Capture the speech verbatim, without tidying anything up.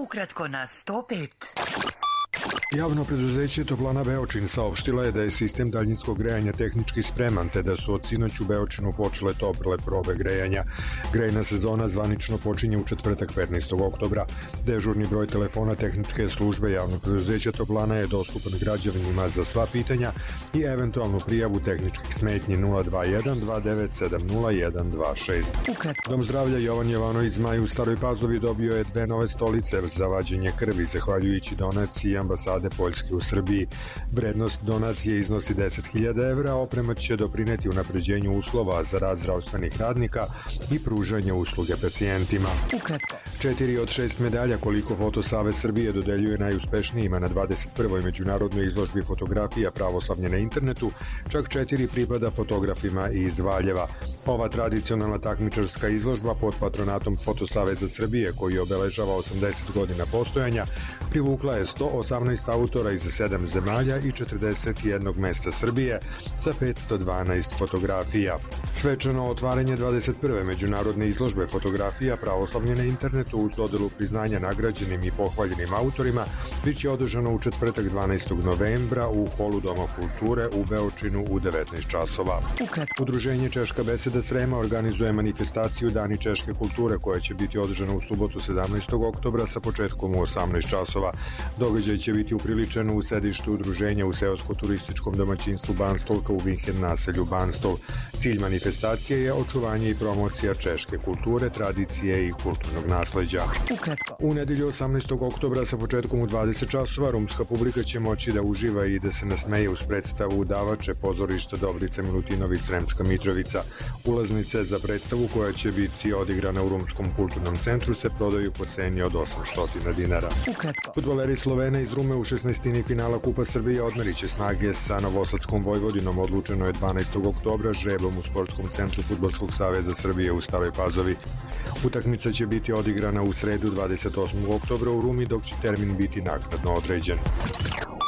Ukratko na sto pet. Javno preduzeće Toplana Beočin saopštila je da je sistem daljinskog grejanja tehnički spreman, te da su od sinoć u Beočinu počele tople probe grejanja. Grejna sezona zvanično počinje u četvrtak petnaestog oktobra. Dežurni broj telefona tehničke službe javnog preduzeća Toplana je dostupan građanima za sva pitanja i eventualnu prijavu tehničkih smetnji nula dva jedan dva devet sedam nula jedan dva šest. Dom zdravlja Jovan Jovanović Zmaj u Staroj Pazovi dobio je dve nove stolice za vađenje krvi, zahvaljujući donaciji ambasade Poljske u Srbiji. Vrednost donacije iznosi deset hiljada evra, a oprema će doprineti unapređenju uslova za rad zdravstvenih radnika i pružanje usluge pacijentima. Četiri od šest medalja koliko Fotosavez Srbije dodeljuje najuspešnijima na dvadeset prvoj međunarodnoj izložbi fotografija pravoslavlje na internetu, čak četiri pripada fotografima iz Valjeva. Ova tradicionalna takmičarska izložba pod patronatom Fotosaveza Srbije, koji obeležava osamdeset godina postojanja, privukla je sto osamnaest autora iz sedam zemalja i četrdeset jednog mesta Srbije sa petsto dvanaest fotografija. Svečano otvaranje dvadeset prve međunarodne izložbe fotografija pravoslavlje na internetu uz dodelu priznanja nagrađenim i pohvaljenim autorima biće održano u četvrtak dvanaestog novembra u holu Doma kulture u Beočinu u devetnaest časova. Udruženje Češka beseda Srema organizuje manifestaciju Dani češke kulture koja će biti održana u subotu sedamnaestog oktobra sa početkom u osamnaest časova. Događaj će biti upriličen u sedištu udruženja u seosko-turističkom domaćinstvu Banstolka u vikend naselju Banstol. Cilj manifestacije je očuvanje i promocija češke kulture, tradicije i kulturnog nasleđa. U nedelju osamnaestog oktobra sa početkom u dvadeset časova rumska publika će moći da uživa i da se nasmeje uz predstavu Udavače pozorišta Dobrice Milutinović Sremska Mitrovica. Ulaznice za predstavu koja će biti odigrana u Rumskom kulturnom centru se prodaju po ceni od osamsto dinara. Fudbaleri Slovene iz Rume u šesnaestini finala Kupa Srbije odmerit će snage sa Novosadskom Vojvodinom. Odlučeno je dvanaestog oktobra žrebom u Sportskom centru Fudbalskog saveza Srbije u Staroj Pazovi. Utakmica će biti odigrana u sredu dvadeset osmog oktobra u Rumi, dok će termin biti naknadno određen.